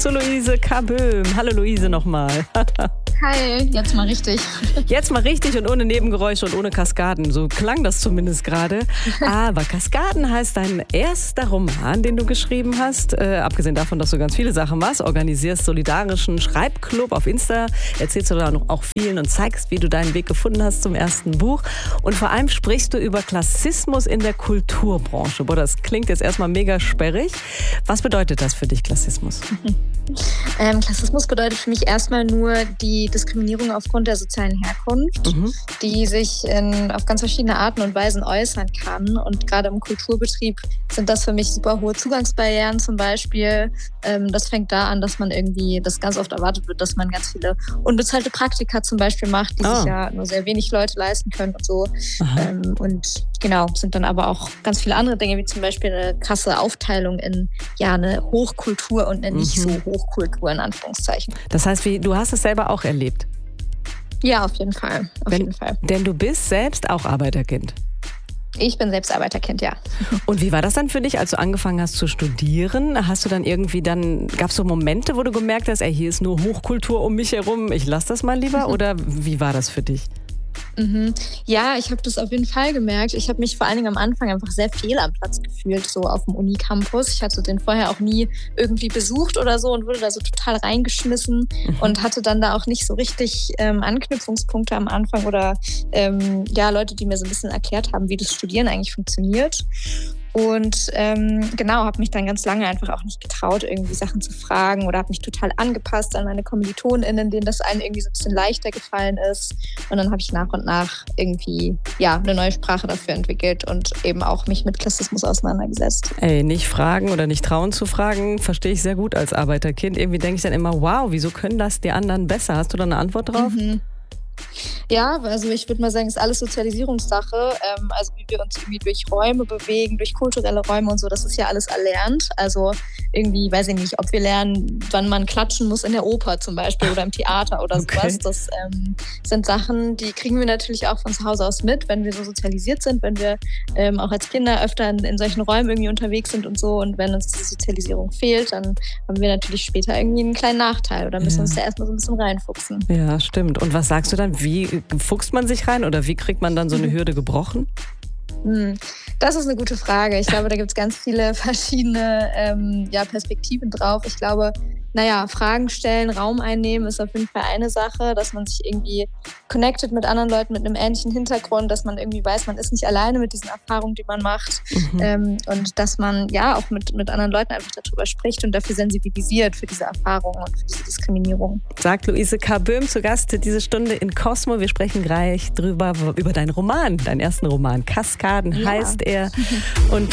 zu Luise K. Böhm. Hallo Luise nochmal. Hi, jetzt mal richtig. Jetzt mal richtig und ohne Nebengeräusche und ohne Kaskaden. So klang das zumindest gerade. Aber Kaskaden heißt dein erster Roman, den du geschrieben hast. Abgesehen davon, dass du ganz viele Sachen machst, organisierst solidarischen Schreibclub auf Insta, erzählst du da auch vielen und zeigst, wie du deinen Weg gefunden hast zum ersten Buch. Und vor allem sprichst du über Klassismus in der Kulturbranche. Boah, das klingt jetzt erstmal mega sperrig. Was bedeutet das für dich, Klassismus? Klassismus bedeutet für mich erstmal nur die Diskriminierung aufgrund der sozialen Herkunft, die sich auf ganz verschiedene Arten und Weisen äußern kann. Und gerade im Kulturbetrieb sind das für mich super hohe Zugangsbarrieren zum Beispiel. Das fängt da an, dass man irgendwie, das ganz oft erwartet wird, dass man ganz viele unbezahlte Praktika zum Beispiel macht, die sich ja nur sehr wenig Leute leisten können und so. Und genau, sind dann aber auch ganz viele andere Dinge, wie zum Beispiel eine krasse Aufteilung in eine Hochkultur und eine nicht so Hochkultur in Anführungszeichen. Das heißt, du hast es selber auch erlebt? Ja, auf jeden Fall. Denn du bist selbst auch Arbeiterkind. Ich bin selbst Arbeiterkind, ja. Und wie war das dann für dich, als du angefangen hast zu studieren? Hast du dann gab es so Momente, wo du gemerkt hast, hier ist nur Hochkultur um mich herum, ich lasse das mal lieber? Oder wie war das für dich? Ja, ich habe das auf jeden Fall gemerkt. Ich habe mich vor allen Dingen am Anfang einfach sehr fehl am Platz gefühlt, so auf dem Unicampus. Ich hatte den vorher auch nie irgendwie besucht oder so und wurde da so total reingeschmissen und hatte dann da auch nicht so richtig Anknüpfungspunkte am Anfang oder Leute, die mir so ein bisschen erklärt haben, wie das Studieren eigentlich funktioniert. Und habe mich dann ganz lange einfach auch nicht getraut, irgendwie Sachen zu fragen oder habe mich total angepasst an meine KommilitonInnen, denen das allen irgendwie so ein bisschen leichter gefallen ist. Und dann habe ich nach und nach irgendwie eine neue Sprache dafür entwickelt und eben auch mich mit Klassismus auseinandergesetzt. Nicht fragen oder nicht trauen zu fragen, verstehe ich sehr gut als Arbeiterkind. Irgendwie denke ich dann immer, wow, wieso können das die anderen besser? Hast du da eine Antwort drauf? Ja, also ich würde mal sagen, es ist alles Sozialisierungssache. Also wie wir uns irgendwie durch Räume bewegen, durch kulturelle Räume und so, das ist ja alles erlernt. Also irgendwie, weiß ich nicht, ob wir lernen, wann man klatschen muss in der Oper zum Beispiel oder im Theater oder sowas. Das sind Sachen, die kriegen wir natürlich auch von zu Hause aus mit, wenn wir so sozialisiert sind, wenn wir auch als Kinder öfter in solchen Räumen irgendwie unterwegs sind und so. Und wenn uns diese Sozialisierung fehlt, dann haben wir natürlich später irgendwie einen kleinen Nachteil oder müssen uns da erstmal so ein bisschen reinfuchsen. Ja, stimmt. Und was sagst du dann? Wie fuchst man sich rein oder wie kriegt man dann so eine Hürde gebrochen? Das ist eine gute Frage. Ich glaube, da gibt es ganz viele verschiedene Perspektiven drauf. Ich glaube, Fragen stellen, Raum einnehmen ist auf jeden Fall eine Sache, dass man sich irgendwie connectet mit anderen Leuten mit einem ähnlichen Hintergrund, dass man irgendwie weiß, man ist nicht alleine mit diesen Erfahrungen, die man macht und dass man auch mit anderen Leuten einfach darüber spricht und dafür sensibilisiert für diese Erfahrungen und für diese Diskriminierung. Sagt Luise K. Böhm zu Gast diese Stunde in Cosmo. Wir sprechen gleich über deinen Roman, deinen ersten Roman. Kaskaden heißt er. Und